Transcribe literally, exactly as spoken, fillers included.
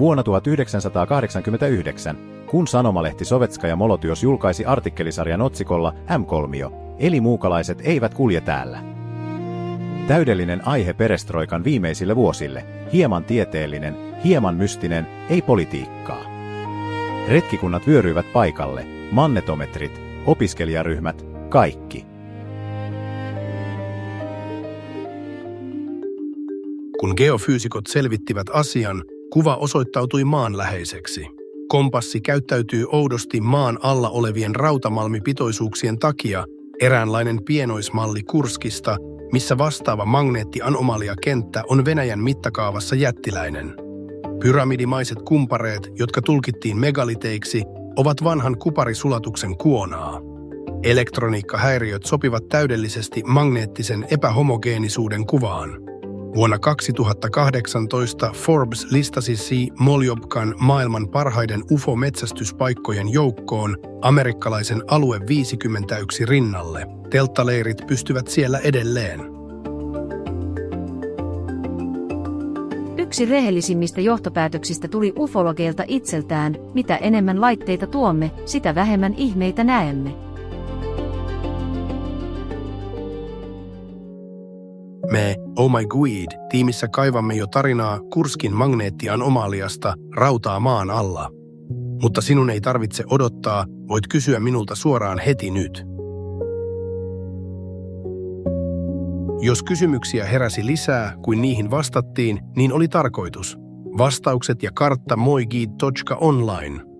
Vuonna tuhatyhdeksänsataakahdeksankymmentäyhdeksän, kun sanomalehti Sovetskaja Molotyos julkaisi artikkelisarjan otsikolla M kolme, eli muukalaiset eivät kulje täällä. Täydellinen aihe perestroikan viimeisille vuosille, hieman tieteellinen, hieman mystinen, ei politiikkaa. Retkikunnat vyöryivät paikalle, mannetometrit, opiskelijaryhmät, kaikki. Kun geofyysikot selvittivät asian, kuva osoittautui maanläheiseksi. Kompassi käyttäytyy oudosti maan alla olevien rautamalmipitoisuuksien takia, eräänlainen pienoismalli Kurskista, missä vastaava magneettianomaliakenttä on Venäjän mittakaavassa jättiläinen. Pyramidimaiset kumpareet, jotka tulkittiin megaliteiksi, ovat vanhan kuparisulatuksen kuonaa. Elektroniikkahäiriöt sopivat täydellisesti magneettisen epähomogeenisuuden kuvaan. Vuonna kaksituhattakahdeksantoista Forbes listasi C. Moljobkan maailman parhaiden U F O-metsästyspaikkojen joukkoon amerikkalaisen alue viisikymmentäyksi rinnalle. Telttaleirit pystyvät siellä edelleen. Yksi rehellisimmistä johtopäätöksistä tuli ufologeilta itseltään: mitä enemmän laitteita tuomme, sitä vähemmän ihmeitä näemme. Me, Oh My Guide, tiimissä kaivamme jo tarinaa Kurskin magneettianomaliasta rautaa maan alla. Mutta sinun ei tarvitse odottaa, voit kysyä minulta suoraan heti nyt. Jos kysymyksiä heräsi lisää kuin niihin vastattiin, niin oli tarkoitus. Vastaukset ja kartta moiguide piste online.